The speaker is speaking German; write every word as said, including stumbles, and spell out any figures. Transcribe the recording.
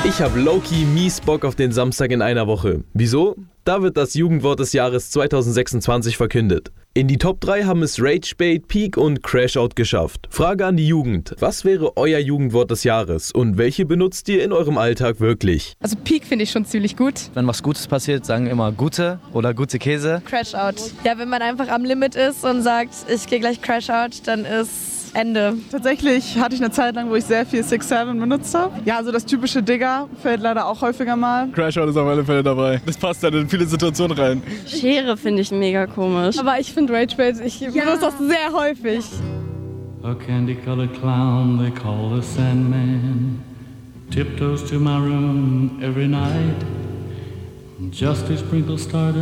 Ich hab low-key mies Bock auf den Samstag in einer Woche. Wieso? Da wird das Jugendwort des Jahres zwanzig sechsundzwanzig verkündet. In die Top drei haben es Ragebait, Peak und Crashout geschafft. Frage an die Jugend. Was wäre euer Jugendwort des Jahres und welche benutzt ihr in eurem Alltag wirklich? Also Peak finde ich schon ziemlich gut. Wenn was Gutes passiert, sagen immer Gute oder gute Käse. Crashout. Ja, wenn man einfach am Limit ist und sagt, ich gehe gleich Crashout, dann ist Ende. Tatsächlich hatte ich eine Zeit lang, wo ich sehr viel six seven benutzt habe. Ja, also das typische Digger fällt leider auch häufiger mal. Crashout ist auf alle Fälle dabei. Das passt dann in viele Situationen rein. Schere finde ich mega komisch. Aber ich finde Ragebait, ich ja. benutze das sehr häufig. A candy-colored clown they call the Sandman tiptoes to my room every night just to sprinkle stardust